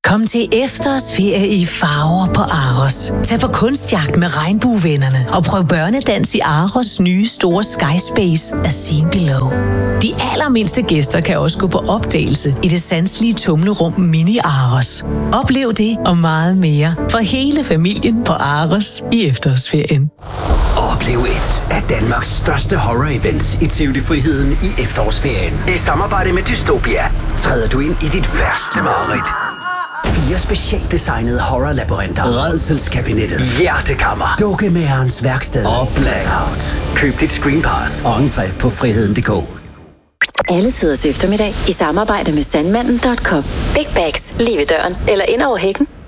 Kom til efterårsferie i farver på Aros. Tag på kunstjagt med regnbuevennerne og prøv børnedans i Aros nye store Sky Space af Seen Below. De allermindste gæster kan også gå på opdagelse i det sanselige tumlerum Mini Aros. Oplev det og meget mere for hele familien på Aros i efterårsferien. Oplev et af Danmarks største horror-events i Tivoli Friheden i efterårsferien. I samarbejde med Dystopia træder du ind i dit værste mareridt. 4 specialdesignede horror-labyrinter, rædselskabinettet, hjertekammer, dukkemagerens værksted og Blackout. Køb dit screenpass og entré på friheden.dk. Alle tiders eftermiddag i samarbejde med Sandmanden.com. Big bags lige ved døren eller ind over hækken.